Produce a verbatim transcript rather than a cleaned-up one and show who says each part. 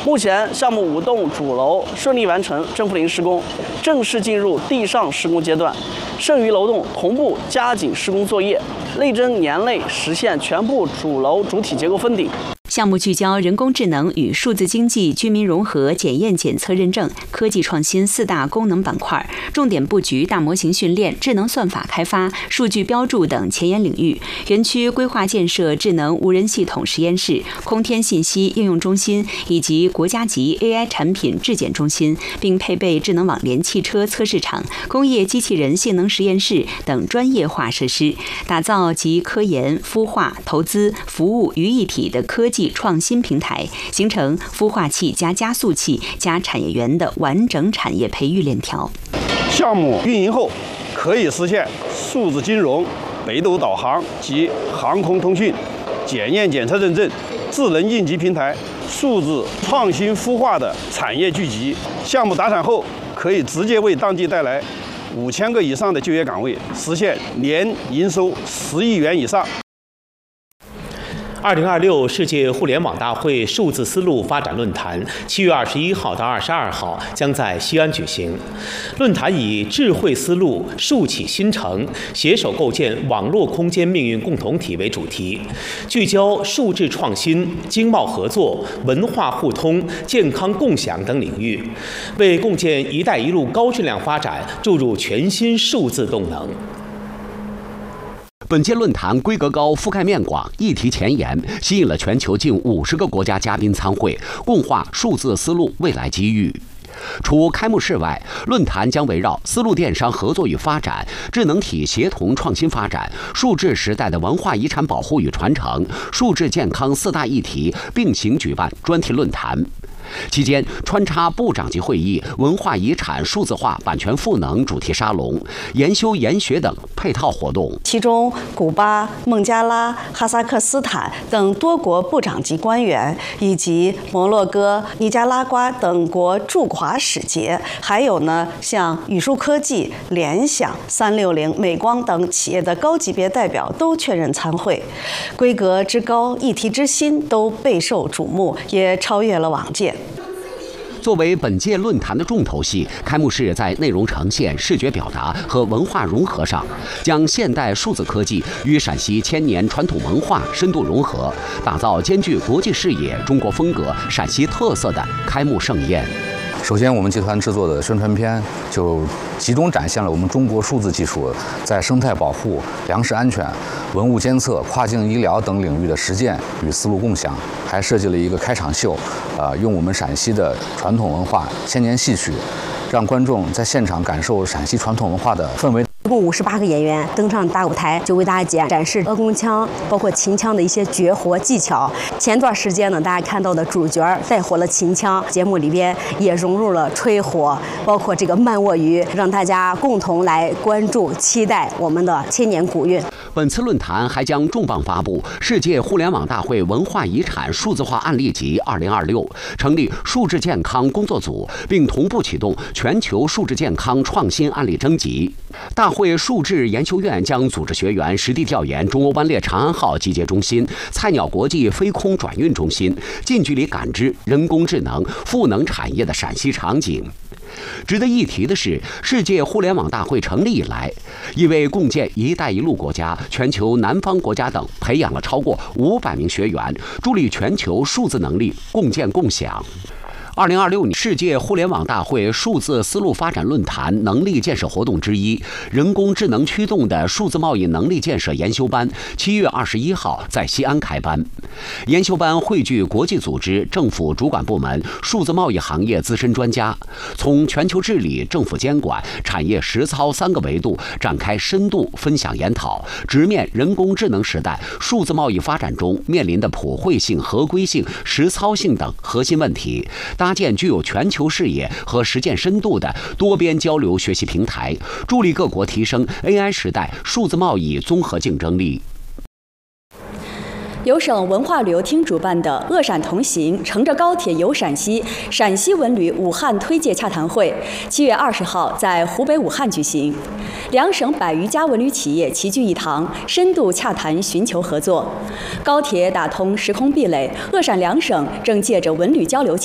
Speaker 1: 目前，项目五栋主楼顺利完成正负零施工，正式进入地上施工阶段。剩余楼栋同步加紧施工作业，力争年内实现全部主楼主体结构封顶。
Speaker 2: 项目聚焦人工智能与数字经济、居民融合、检验检测认证、科技创新四大功能板块，重点布局大模型训练、智能算法开发、数据标注等前沿领域。园区规划建设智能无人系统实验室、空天信息应用中心以及国家级 A I 产品质检中心，并配备智能网联汽车测试场、工业机器人性能实验室等专业化设施，打造集科研、孵化、投资、服务于一体的科技创新平台，形成孵化器加加速器加产业园的完整产业培育链条。
Speaker 3: 项目运营后，可以实现数字金融、北斗导航及航空通讯、检验检测认证、智能应急平台、数字创新孵化的产业聚集。项目达产后，可以直接为当地带来五千个以上的就业岗位，实现年营收十亿元以上。
Speaker 4: 二零二六世界互联网大会数字丝路发展论坛七月二十一号到二十二号将在西安举行。论坛以“智慧丝路，数起新城，携手构建网络空间命运共同体”为主题，聚焦数字创新、经贸合作、文化互通、健康共享等领域，为共建“一带一路”高质量发展注入全新数字动能。
Speaker 5: 本届论坛规格高、覆盖面广、议题前沿，吸引了全球近五十个国家嘉宾参会，共话数字丝路未来机遇。除开幕式外，论坛将围绕丝路电商合作与发展、智能体协同创新发展、数字时代的文化遗产保护与传承、数字健康四大议题并行举办专题论坛。期间穿插部长级会议、文化遗产数字化、版权赋能主题沙龙、研修研学等配套活动。
Speaker 1: 其中，古巴、孟加拉、哈萨克斯坦等多国部长级官员，以及摩洛哥、尼加拉瓜等国驻华使节，还有呢像宇树科技、联想、三六零、美光等企业的高级别代表都确认参会。规格之高、议题之新都备受瞩目，也超越了往届。
Speaker 5: 作为本届论坛的重头戏，开幕式在内容呈现、视觉表达和文化融合上，将现代数字科技与陕西千年传统文化深度融合，打造兼具国际视野、中国风格、陕西特色的开幕盛宴。
Speaker 6: 首先，我们集团制作的宣传片就集中展现了我们中国数字技术在生态保护、粮食安全、文物监测、跨境医疗等领域的实践与思路共享，还设计了一个开场秀，呃，用我们陕西的传统文化千年戏曲，让观众在现场感受陕西传统文化的氛围。
Speaker 7: 一共五十八个演员登上大舞台，就为大家展示阿公腔，包括秦腔的一些绝活技巧。前段时间呢，大家看到的主角带火了秦腔，节目里边也融入了吹火，包括这个慢卧鱼，让大家共同来关注、期待我们的千年古韵。
Speaker 5: 本次论坛还将重磅发布世界互联网大会文化遗产数字化案例集二零二六，成立数字健康工作组，并同步启动全球数字健康创新案例征集。大会数智研究院将组织学员实地调研中欧班列长安号集结中心、菜鸟国际飞空转运中心，近距离感知人工智能赋能产业的陕西场景。值得一提的是，世界互联网大会成立以来，因为共建“一带一路”国家、全球南方国家等，培养了超过五百名学员，助力全球数字能力共建共享。二零二六年世界互联网大会数字丝路发展论坛能力建设活动之一，人工智能驱动的数字贸易能力建设研修班，七月二十一号在西安开班。研修班汇聚国际组织、政府主管部门、数字贸易行业资深专家，从全球治理、政府监管、产业实操三个维度展开深度分享研讨，直面人工智能时代数字贸易发展中面临的普惠性、合规性、实操性等核心问题，搭建具有全球视野和实践深度的多边交流学习平台，助力各国提升 A I 时代数字贸易综合竞争力。
Speaker 2: 由省文化旅游厅主办的“鄂陕同行，乘着高铁游陕西”陕西文旅武汉推介洽谈会，七月二十号在湖北武汉举行。两省百余家文旅企业齐聚一堂，深度洽谈，寻求合作。高铁打通时空壁垒，鄂陕两省正借着文旅交流